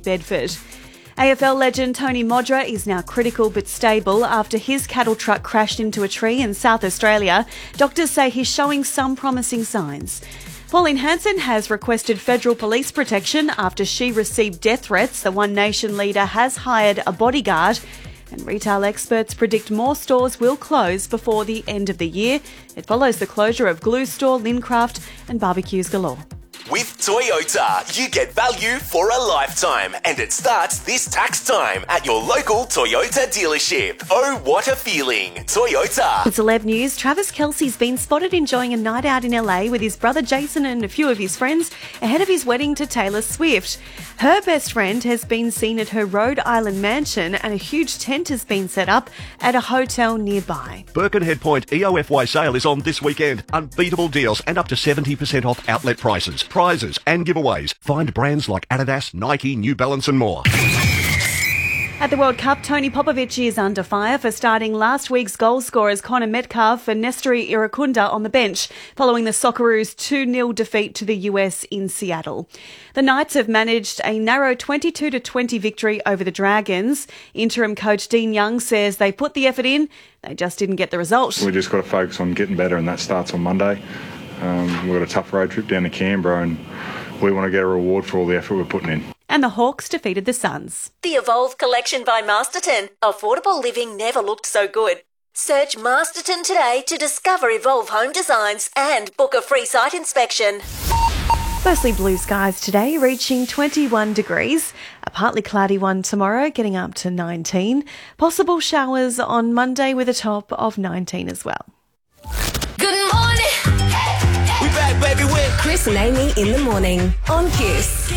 Road, Bedford. AFL legend Tony Modra is now critical but stable after his cattle truck crashed into a tree in South Australia. Doctors say he's showing some promising signs. Pauline Hanson has requested federal police protection after she received death threats. The One Nation leader has hired a bodyguard. And retail experts predict more stores will close before the end of the year. It follows the closure of Glue Store, Lincraft and Barbecues Galore. With Toyota, you get value for a lifetime, and it starts this tax time at your local Toyota dealership. Oh, what a feeling. Toyota. In celeb news, Travis Kelce's been spotted enjoying a night out in LA with his brother Jason and a few of his friends ahead of his wedding to Taylor Swift. Her best friend has been seen at her Rhode Island mansion, and a huge tent has been set up at a hotel nearby. Birkenhead Point EOFY sale is on this weekend. Unbeatable deals and up to 70% off outlet prices, prizes and giveaways. Find brands like Adidas, Nike, New Balance and more. At the World Cup, Tony Popovic is under fire for starting last week's goal scorers Connor Metcalf and Nestori Irukunda on the bench, following the Socceroos' 2-0 defeat to the US in Seattle. The Knights have managed a narrow 22-20 victory over the Dragons. Interim coach Dean Young says they put the effort in, they just didn't get the result. We just got to focus on getting better, and that starts on Monday. We've got a tough road trip down to Canberra, and we want to get a reward for all the effort we're putting in. And the Hawks defeated the Suns. The Evolve collection by Masterton. Affordable living never looked so good. Search Masterton today to discover Evolve home designs and book a free site inspection. Mostly blue skies today, reaching 21 degrees. A partly cloudy one tomorrow, getting up to 19. Possible showers on Monday with a top of 19 as well. Good morning. We back, baby, with Chris and Amy in the morning on Kiss.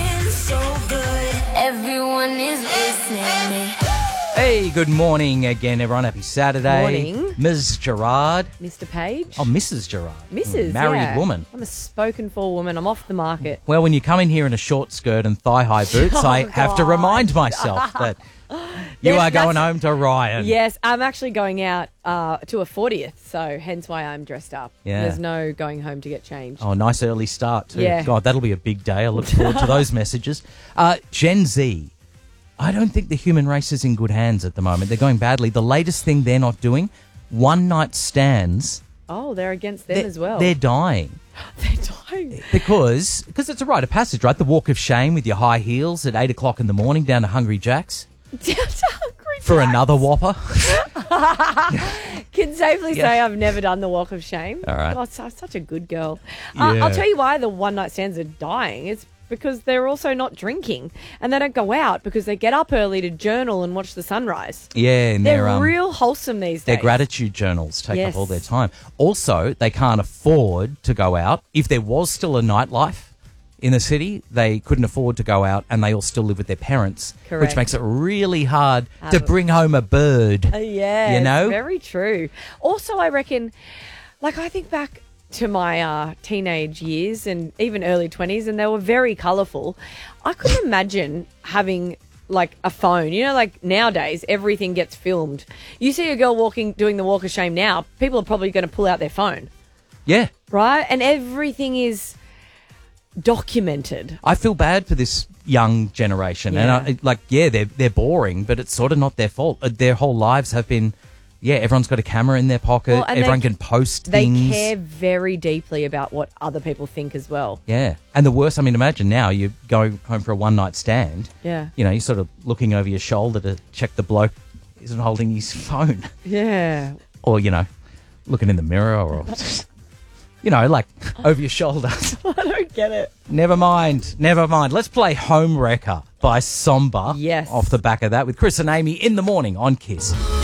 Everyone is listening. Hey, good morning again, everyone. Happy Saturday. Morning. Ms. Gerard. Mr. Page. Oh, Mrs. Gerard. Mrs. Married yeah. woman. I'm a spoken for woman. I'm off the market. Well, when you come in here in a short skirt and thigh-high boots, I have to God. remind myself that you are going home to Ryan. Yes, I'm actually going out to a 40th, so hence why I'm dressed up. Yeah. There's no going home to get changed. Oh, nice early start too. Yeah. God, that'll be a big day. I look forward to those messages. Gen Z. I don't think the human race is in good hands at the moment. They're going badly. The latest thing they're not doing, one-night stands. Oh, they're against them as well. They're dying. They're dying. Because it's a rite of passage, right? The walk of shame with your high heels at 8 o'clock in the morning down to Hungry Jack's. For another Whopper. Can safely Yeah. say I've never done the walk of shame. All right. God, I'm such a good girl. Yeah. I'll tell you why the one-night stands are dying. It's because they're also not drinking, and they don't go out because they get up early to journal and watch the sunrise. Yeah, and They're real wholesome these days. their gratitude journals take Yes. up all their time. Also, they can't afford to go out. If there was still a nightlife in the city, they couldn't afford to go out, and they all still live with their parents, Correct. which makes it really hard to bring home a bird. Yeah, you know? it's very true. Also, I reckon, like, I think back to my teenage years and even early 20s, and they were very colourful. I couldn't imagine having like a phone. You know, like nowadays, everything gets filmed. You see a girl doing the walk of shame now, people are probably going to pull out their phone, Yeah. right? And everything is documented. I feel bad for this young generation. Yeah. And they're boring, but it's sort of not their fault. Their whole lives have been, everyone's got a camera in their pocket. Well, and everyone can post They things. care very deeply about what other people think as well. Yeah. And the worst, I mean, imagine now you're going home for a one-night stand. Yeah. You know, you're sort of looking over your shoulder to check the bloke isn't holding his phone. Yeah. Or, looking in the mirror or, like over your shoulder. I don't get it. Never mind. Let's play Home Wrecker by Somber. Yes. Off the back of that with Chris and Amy in the morning on Kiss.